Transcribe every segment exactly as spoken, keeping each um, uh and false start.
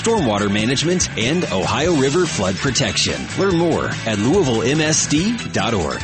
stormwater management, and Ohio River flood protection. Learn more at Louisville M S D dot org.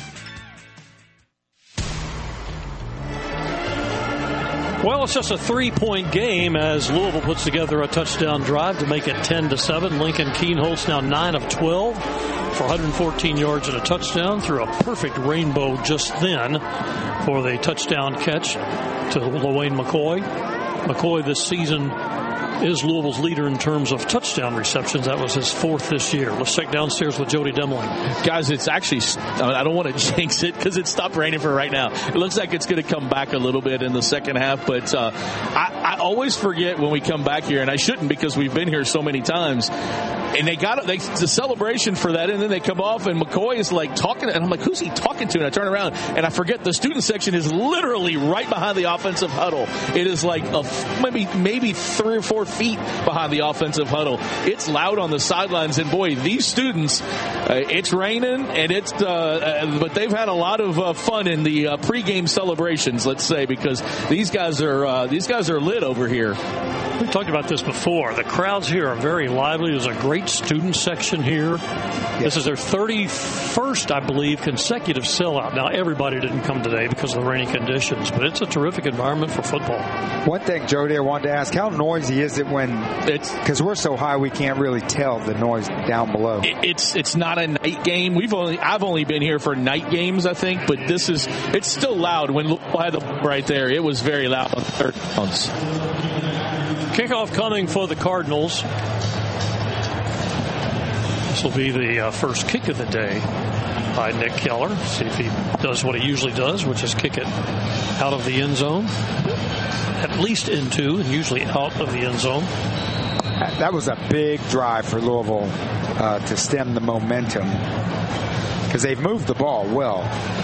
Well, it's just a three-point game as Louisville puts together a touchdown drive to make it ten to seven. Lincoln Kienholz now nine of twelve for one hundred fourteen yards and a touchdown, through a perfect rainbow just then for the touchdown catch to LaWayne McCoy. McCoy this season is Louisville's leader in terms of touchdown receptions. That was his fourth this year. Let's check downstairs with Jody Demling. Guys, it's actually, I don't want to jinx it because it stopped raining for right now. It looks like it's going to come back a little bit in the second half, but uh, I, I always forget when we come back here, and I shouldn't because we've been here so many times. And they got they, the celebration for that, and then they come off, and McCoy is like talking, and I'm like, who's he talking to? And I turn around, and I forget the student section is literally right behind the offensive huddle. It is like a, maybe maybe three or four feet behind the offensive huddle. It's loud on the sidelines, and boy, these students, uh, it's raining, and it's uh, uh, but they've had a lot of uh, fun in the uh, pregame celebrations, let's say, because these guys are uh, these guys are lit over here. We talked about this before. The crowds here are very lively. There's a great student section here. Yes. This is their thirty-first, I believe, consecutive sellout. Now, everybody didn't come today because of the rainy conditions, but it's a terrific environment for football. One thing, Jody, I wanted to ask, how noisy is it when it's, because we're so high we can't really tell the noise down below? It, it's it's not a night game. We've only I've only been here for night games, I think, but this is it's still loud. When I had the right there, it was very loud on third downs. Kickoff coming for the Cardinals. This will be the uh, first kick of the day by Nick Keller. See if he does what he usually does, which is kick it out of the end zone. At least into, and usually out of the end zone. That was a big drive for Louisville uh, to stem the momentum, because they've moved the ball well.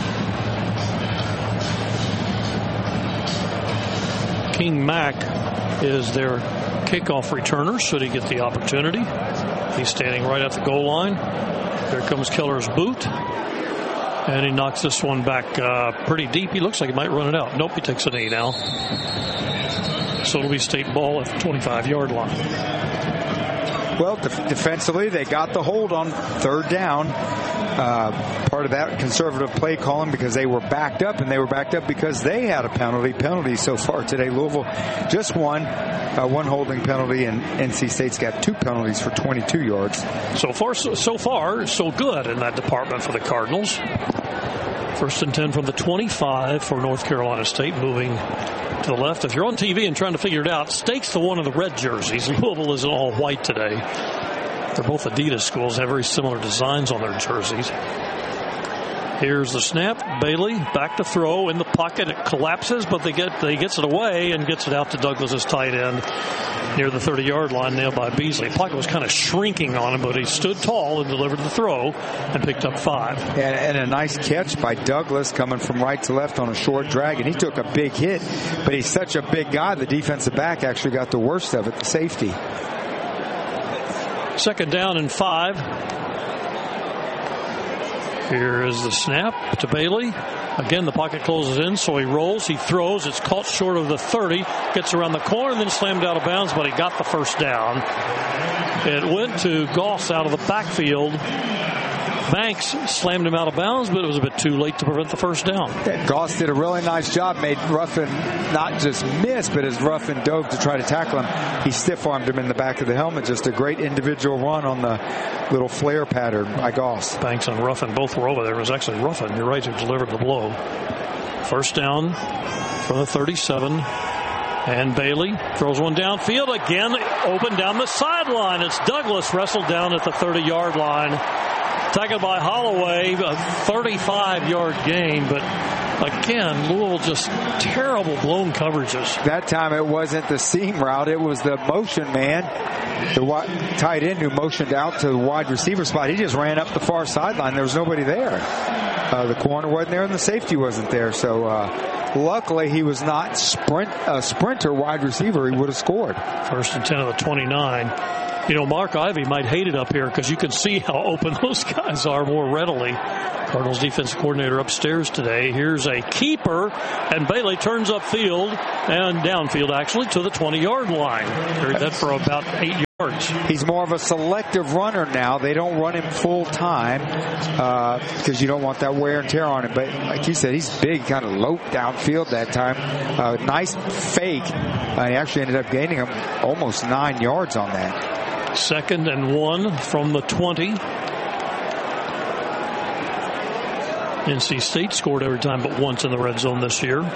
King Mack is their kickoff returner, should he get the opportunity. He's standing right at the goal line. There comes Keller's boot, and he knocks this one back uh, pretty deep. He looks like he might run it out. Nope, he takes a knee now. So it'll be state ball at the twenty-five-yard line. Well, def- defensively, they got the hold on third down. Uh, part of that conservative play calling, because they were backed up, and they were backed up because they had a penalty. Penalty so far today. Louisville just one, uh, one holding penalty, and N C State's got two penalties for twenty-two yards. So far, so, so far, so good in that department for the Cardinals. First and ten from the twenty-five for North Carolina State, moving to the left. If you're on T V and trying to figure it out, State's the one of the red jerseys. Louisville is all white today. They're both Adidas schools, have very similar designs on their jerseys. Here's the snap. Bailey back to throw in the pocket. It collapses, but they get they gets it away and gets it out to Douglas's tight end near the thirty-yard line, nailed by Beasley. The pocket was kind of shrinking on him, but he stood tall and delivered the throw and picked up five. And, and a nice catch by Douglas coming from right to left on a short drag, and he took a big hit, but he's such a big guy, the defensive back actually got the worst of it, the safety. Second down and five. Here is the snap to Bailey. Again, the pocket closes in, so he rolls, he throws. It's caught short of the thirty. Gets around the corner and then slammed out of bounds, but he got the first down. It went to Goss out of the backfield. Banks slammed him out of bounds, but it was a bit too late to prevent the first down. Yeah, Goss did a really nice job, made Ruffin not just miss, but as Ruffin dove to try to tackle him, he stiff-armed him in the back of the helmet. Just a great individual run on the little flare pattern by Goss. Banks and Ruffin both were over there. It was actually Ruffin, you're right, who delivered the blow. First down from the thirty-seven. And Bailey throws one downfield. Again, open down the sideline. It's Douglas wrestled down at the thirty-yard line. Tackled by Holloway, a thirty-five-yard gain, but again, Louisville just terrible blown coverages. That time it wasn't the seam route, it was the motion man, the wide, tight end who motioned out to the wide receiver spot. He just ran up the far sideline. There was nobody there. Uh, the corner wasn't there and the safety wasn't there. So uh, luckily he was not sprint a sprinter wide receiver. He would have scored. First and ten of the twenty-nine. You know, Mark Ivy might hate it up here because you can see how open those guys are more readily. Cardinals defensive coordinator upstairs today. Here's a keeper, and Bailey turns upfield and downfield, actually, to the twenty-yard line. Carried that for about eight yards. He's more of a selective runner now. They don't run him full time uh, because you don't want that wear and tear on him. But like you said, he's big, kind of loped downfield that time. Uh, nice fake. Uh, he actually ended up gaining him almost nine yards on that. Second and one from the twenty. N C State scored every time but once in the red zone this year.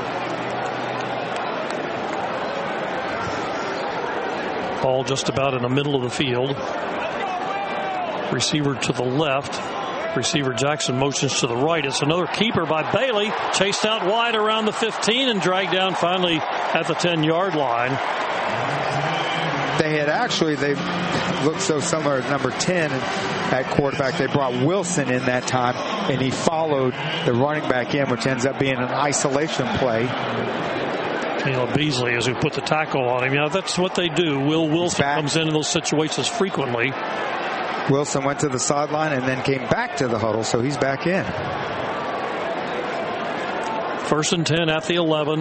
Ball just about in the middle of the field. Receiver to the left. Receiver Jackson motions to the right. It's another keeper by Bailey. Chased out wide around the fifteen and dragged down finally at the ten-yard line. They had actually, they looked so similar to number ten at quarterback. They brought Wilson in that time, and he followed the running back in, which ends up being an isolation play. Caleb Beasley, as we put the tackle on him. You know, that's what they do. Will Wilson comes in in those situations frequently. Wilson went to the sideline and then came back to the huddle, so he's back in. First and ten at the eleven.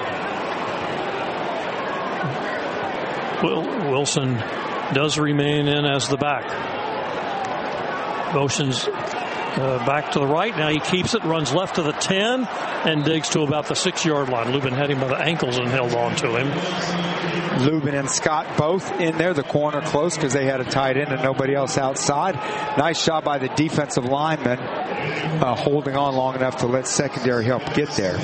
Will Wilson does remain in as the back. Motions uh, back to the right. Now he keeps it, runs left to the ten, and digs to about the six-yard line. Lubin had him by the ankles and held on to him. Lubin and Scott both in there. The corner close because they had a tight end and nobody else outside. Nice job by the defensive lineman uh, holding on long enough to let secondary help get there.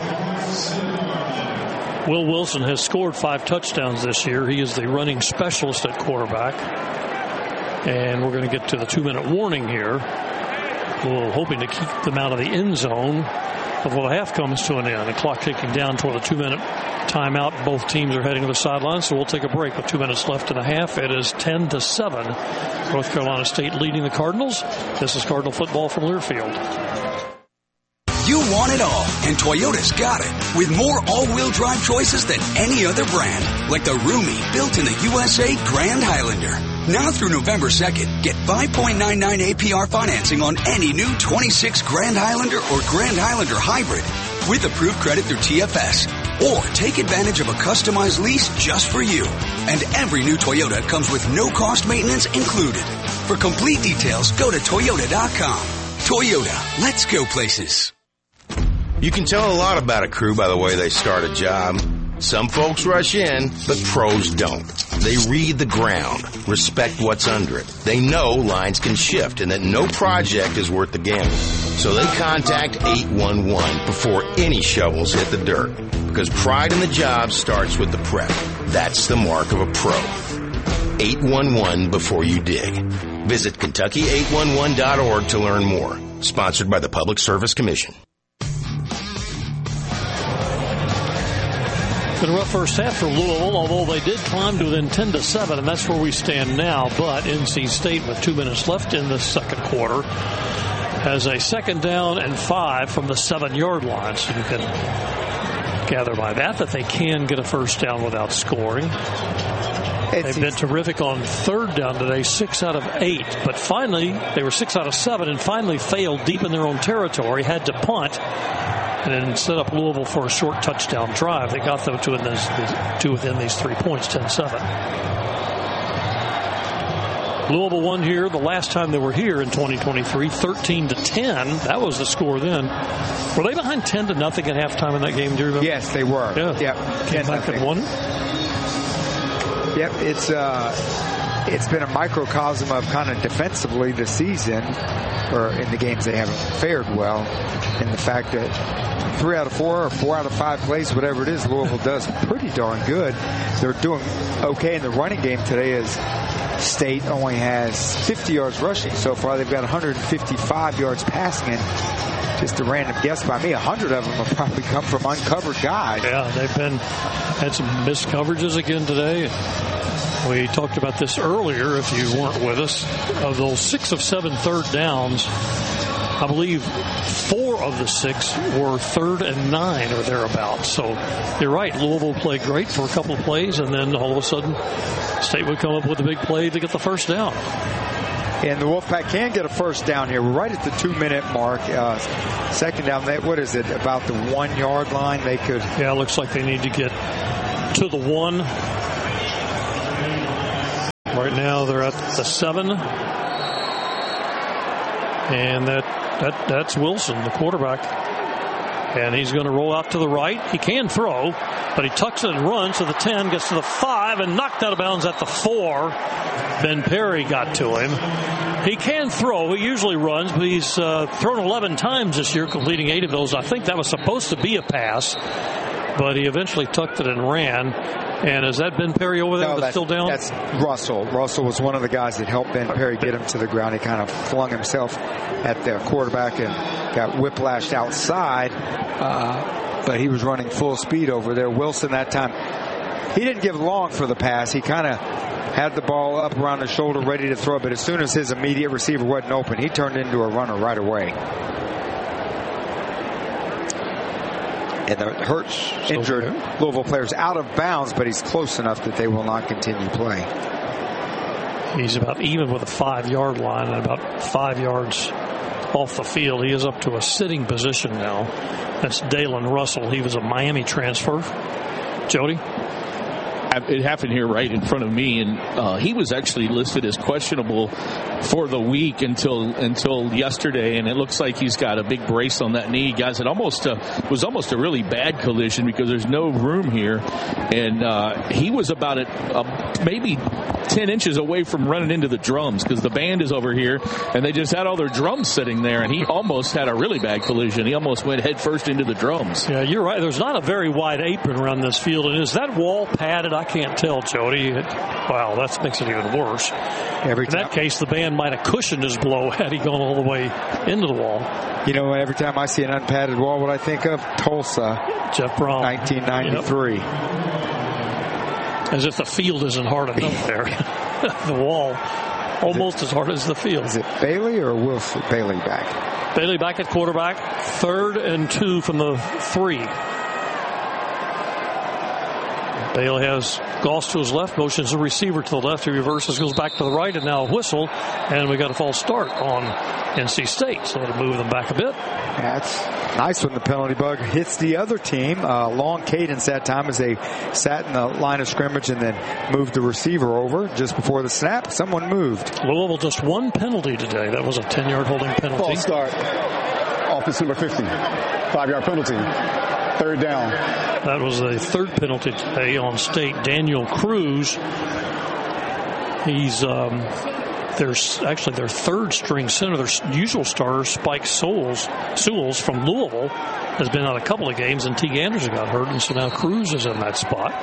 Will Wilson has scored five touchdowns this year. He is the running specialist at quarterback. And we're going to get to the two-minute warning here. We're hoping to keep them out of the end zone before the half comes to an end. The clock ticking down toward the two-minute timeout. Both teams are heading to the sideline, so we'll take a break with two minutes left in the half. It is ten to seven. North Carolina State leading the Cardinals. This is Cardinal football from Learfield. You want it all, and Toyota's got it. With more all-wheel drive choices than any other brand. Like the roomy, built-in-the U S A Grand Highlander. Now through November second, get five point nine nine A P R financing on any new twenty-six Grand Highlander or Grand Highlander Hybrid with approved credit through T F S. Or take advantage of a customized lease just for you. And every new Toyota comes with no-cost maintenance included. For complete details, go to Toyota dot com. Toyota, let's go places. You can tell a lot about a crew by the way they start a job. Some folks rush in, but pros don't. They read the ground, respect what's under it. They know lines can shift and that no project is worth the gamble. So they contact eight one one before any shovels hit the dirt. Because pride in the job starts with the prep. That's the mark of a pro. eight one one before you dig. Visit Kentucky eight one one dot org to learn more. Sponsored by the Public Service Commission. Been a rough first half for Louisville, although they did climb to within ten to seven, and that's where we stand now. But N C State, with two minutes left in the second quarter, has a second down and five from the seven-yard line. So you can gather by that that they can get a first down without scoring. They've been terrific on third down today, six out of eight. But finally, they were six out of seven and finally failed deep in their own territory, had to punt, and then set up Louisville for a short touchdown drive. They got them to within these, to within these three points, ten seven. Louisville won here the last time they were here in twenty twenty-three, thirteen to ten. That was the score then. Were they behind ten to nothing at halftime in that game? Do you remember? Yes, they were. Yeah. Yep. Came back and won. Yep. It's uh, it's been a microcosm of kind of defensively this season, or in the games they haven't fared well, in the fact that three out of four or four out of five plays, whatever it is, Louisville does pretty darn good. They're doing okay in the running game today as State only has fifty yards rushing so far. They've got one hundred fifty-five yards passing, and just a random guess by me, one hundred of them have probably come from uncovered guys. Yeah, they've been had some missed coverages again today. We talked about this earlier, if you weren't with us. Of those six of seven third downs, I believe four of the six were third and nine or thereabouts. So you're right. Louisville played great for a couple of plays, and then all of a sudden State would come up with a big play to get the first down. And the Wolfpack can get a first down here. We're right at the two-minute mark. Uh, second down, what is it, about the one-yard line? They could. Yeah, it looks like they need to get to the one. Right now they're at the seven. And that, that that's Wilson, the quarterback. And he's going to roll out to the right. He can throw, but he tucks it and runs to the ten, gets to the five, and knocked out of bounds at the four. Ben Perry got to him. He can throw. He usually runs, but he's uh, thrown eleven times this year, completing eight of those. I think that was supposed to be a pass, but he eventually tucked it and ran. And is that Ben Perry over there no, that's still down? That's Russell. Russell was one of the guys that helped Ben Perry get him to the ground. He kind of flung himself at the quarterback and got whiplashed outside, uh, but he was running full speed over there. Wilson that time, he didn't give long for the pass. He kind of had the ball up around his shoulder ready to throw, but as soon as his immediate receiver wasn't open, he turned into a runner right away. And the Hurts injured Louisville player's out of bounds, but he's close enough that they will not continue play. He's about even with the five-yard line and about five yards off the field. He is up to a sitting position now. That's Dalen Russell. He was a Miami transfer. Jody? It happened here right in front of me, and uh, he was actually listed as questionable for the week until until yesterday, and it looks like he's got a big brace on that knee. Guys, it almost uh, was almost a really bad collision because there's no room here, and uh, he was about a, a, maybe ten inches away from running into the drums because the band is over here, and they just had all their drums sitting there, and he almost had a really bad collision. He almost went head first into the drums. Yeah, you're right. There's not a very wide apron around this field, and is that wall padded? I can't tell, Jody. It, wow, that makes it even worse. Every In that case, the band might have cushioned his blow had he gone all the way into the wall. You know, every time I see an unpadded wall, what I think of? Tulsa. Jeff Brom. nineteen ninety-three. Yep. As if the field isn't hard enough there. The wall almost as hard as the field. Is it Bailey or Wilson? Bailey back. Bailey back at quarterback. Third and two from the three. Bailey has Goss to his left, motions the receiver to the left. He reverses, goes back to the right, and now a whistle. And we got a false start on N C State, so it'll move them back a bit. That's nice when the penalty bug hits the other team. Uh, long cadence that time as they sat in the line of scrimmage and then moved the receiver over just before the snap. Someone moved. Louisville just one penalty today. That was a ten-yard holding penalty. False start. Offense number fifty. Five-yard penalty. Third down. That was the third penalty today on State. Daniel Cruz. He's um, there's actually their third string center. Their usual starter, Spike Sewells, Sewells from Louisville, has been on a couple of games, and Teague Anderson got hurt, and so now Cruz is in that spot.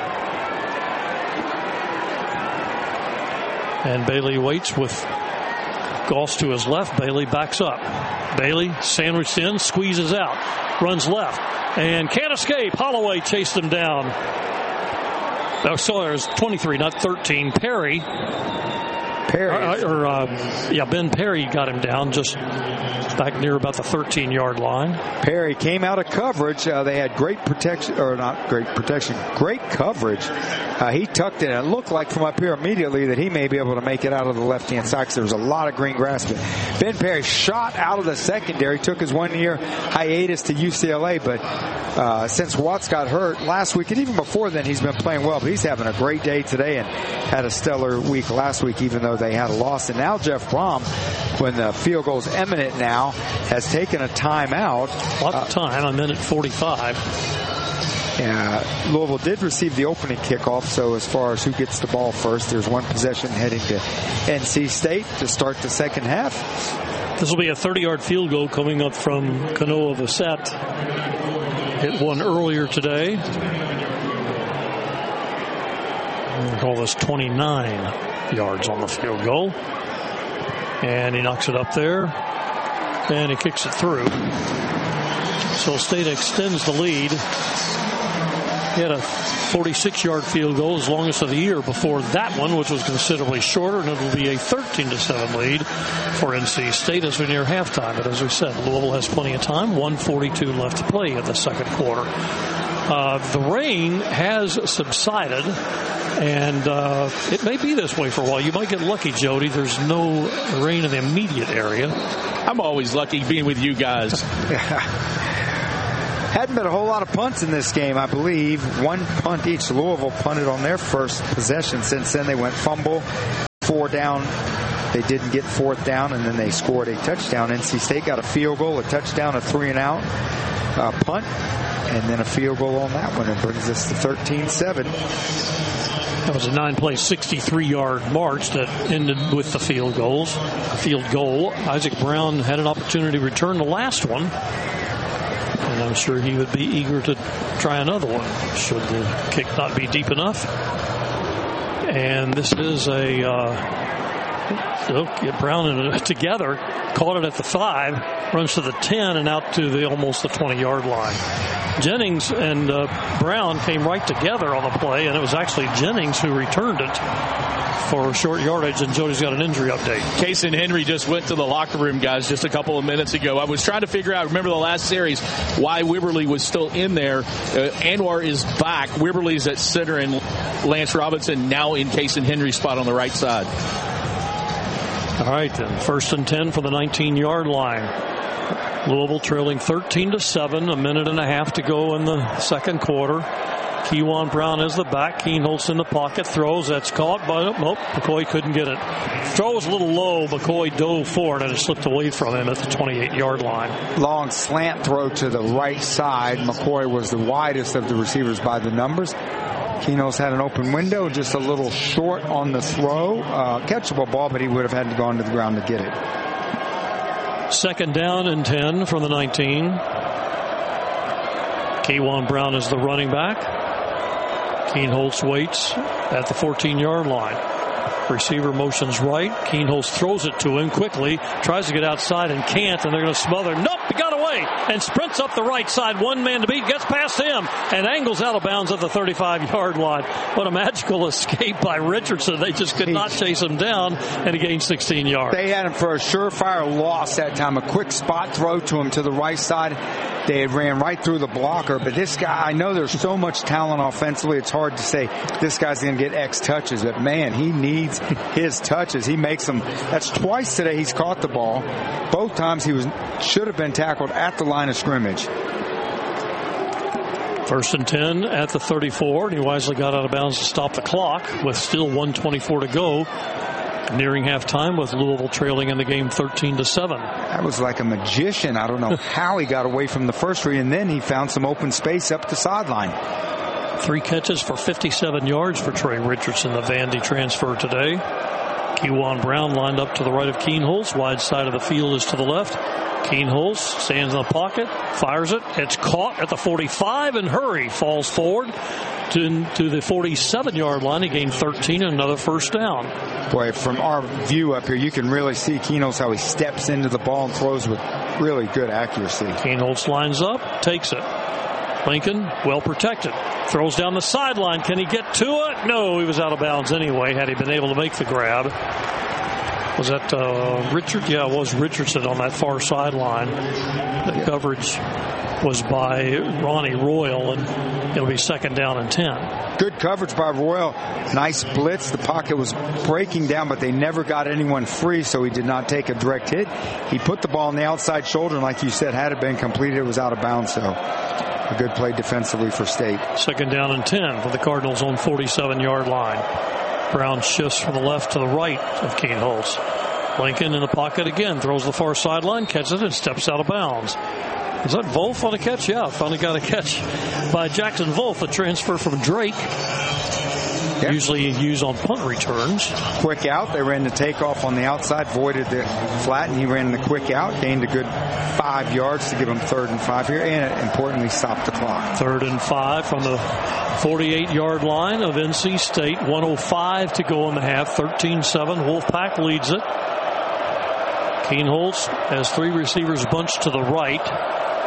And Bailey waits with Goss to his left. Bailey backs up. Bailey sandwiched in, squeezes out, runs left, and can't escape. Holloway chased him down. Oh, so there's twenty-three, not thirteen. Perry. Perry. Or, or uh, yeah, Ben Perry got him down just back near about the thirteen-yard line. Perry came out of coverage. Uh, they had great protection, or not great protection, great coverage. Uh, he tucked it, and it looked like from up here immediately that he may be able to make it out of the left-hand side because there was a lot of green grass. But Ben Perry shot out of the secondary, took his one-year hiatus to U C L A, but uh, since Watts got hurt last week, and even before then, he's been playing well. But he's having a great day today and had a stellar week last week, even though they had a loss. And now Jeff Brom, when the field goal is imminent now, has taken a timeout. Lots of time, a minute forty-five. Uh, Louisville did receive the opening kickoff, so as far as who gets the ball first, there's one possession heading to N C State to start the second half. This will be a thirty-yard field goal coming up from Kanoa Vissette. Hit one earlier today. We'll call this twenty-nine yards on the field goal. And he knocks it up there. And he kicks it through. So State extends the lead He had a forty-six-yard field goal, his longest of the year, before that one, which was considerably shorter, and it will be a thirteen to seven lead for N C State as we near halftime. But as we said, Louisville has plenty of time. one forty-two left to play in the second quarter. Uh, the rain has subsided, and uh, it may be this way for a while. You might get lucky, Jody. There's no rain in the immediate area. I'm always lucky being with you guys. Yeah. Hadn't been a whole lot of punts in this game, I believe. One punt each. Louisville punted on their first possession. Since then, they went fumble, four down. They didn't get fourth down, and then they scored a touchdown. N C State got a field goal, a touchdown, a three and out, a punt, and then a field goal on that one. It brings us to thirteen seven. That was a nine-play, sixty-three-yard march that ended with the field goals. Field goal. Isaac Brown had an opportunity to return the last one, and I'm sure he would be eager to try another one should the kick not be deep enough. And this is a uh, they'll get Brown and it together, caught it at the five, runs to the ten and out to the almost the twenty-yard line. Jennings and uh, Brown came right together on the play, and it was actually Jennings who returned it for short yardage, and Jody's got an injury update. Cason Henry just went to the locker room, guys, just a couple of minutes ago. I was trying to figure out, remember the last series, why Wibberley was still in there. Uh, Anwar is back. Wibberley's at center, and Lance Robinson now in Cason Henry's spot on the right side. All right, then. First and ten for the nineteen-yard line. Louisville trailing thirteen to seven, a minute and a half to go in the second quarter. Kewan Brown is the back. Keenholz in the pocket, throws. That's caught, but nope, McCoy couldn't get it. Throw was a little low. McCoy dove for it, and it slipped away from him at the twenty-eight-yard line. Long slant throw to the right side. McCoy was the widest of the receivers by the numbers. Keenholz had an open window, just a little short on the throw. Uh, catchable ball, but he would have had to go onto the ground to get it. Second down and ten from the nineteen. Kewan Brown is the running back. Keenholz waits at the fourteen-yard line. Receiver motions right. Keenholz throws it to him quickly. Tries to get outside and can't, and they're going to smother. Nope, he got away and sprints up the right side. One man to beat, gets past him, and angles out of bounds at the thirty-five-yard line. What a magical escape by Richardson. They just could not chase him down, and he gained sixteen yards. They had him for a surefire loss that time. A quick spot throw to him to the right side. They had ran right through the blocker, but this guy, I know there's so much talent offensively, it's hard to say this guy's going to get X touches, but man, he needs his touches. He makes them. That's twice today he's caught the ball. Both times he was should have been tackled at the line of scrimmage. First and ten at the thirty-four, and he wisely got out of bounds to stop the clock with still one twenty-four to go. Nearing halftime with Louisville trailing in the game thirteen to seven. That was like a magician. I don't know how he got away from the first read, and then he found some open space up the sideline. Three catches for fifty-seven yards for Trey Richardson, the Vandy transfer today. Kewan Brown lined up to the right of Keenholz. Wide side of the field is to the left. Keenholz stands in the pocket, fires it. It's caught at the forty-five, and Hurry falls forward to, to the forty-seven-yard line. He gained thirteen and another first down. Boy, from our view up here, you can really see Keenholz how he steps into the ball and throws with really good accuracy. Keenholz lines up, takes it. Lincoln, well protected. Throws down the sideline. Can he get to it? No, he was out of bounds anyway, had he been able to make the grab. Was that uh, Richard? Yeah, it was Richardson on that far sideline. The coverage was by Ronnie Royal, and it'll be second down and ten. Good coverage by Royal. Nice blitz. The pocket was breaking down, but they never got anyone free, so he did not take a direct hit. He put the ball on the outside shoulder, and like you said, had it been completed, it was out of bounds, so a good play defensively for State. Second down and ten for the Cardinals on forty-seven-yard line. Brown shifts from the left to the right of Keenholz. Lincoln in the pocket again, throws the far sideline, catches it, and steps out of bounds. Is that Wolf on a catch? Yeah, finally got a catch by Jackson Wolf, a transfer from Drake. Yep. Usually used on punt returns. Quick out. They ran the takeoff on the outside, voided the flat, and he ran the quick out. Gained a good five yards to give him third and five here, and importantly, stopped the clock. Third and five from the forty-eight-yard line of N C State. one oh five to go in the half. thirteen seven. Wolfpack leads it. Keenholz has three receivers bunched to the right.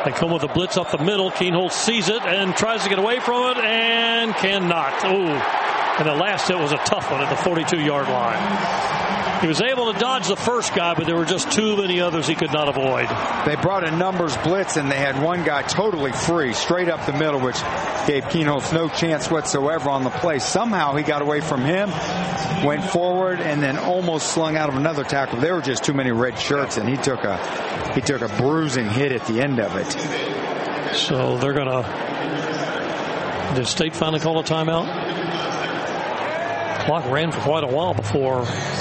They come with a blitz up the middle. Keenholz sees it and tries to get away from it and cannot. Ooh. And the last hit was a tough one at the forty-two-yard line. He was able to dodge the first guy, but there were just too many others he could not avoid. They brought a numbers blitz, and they had one guy totally free, straight up the middle, which gave Keenholz no chance whatsoever on the play. Somehow he got away from him, went forward, and then almost slung out of another tackle. There were just too many red shirts, and he took a he took a bruising hit at the end of it. So they're going to... Did State finally call a timeout? Clock ran for quite a while before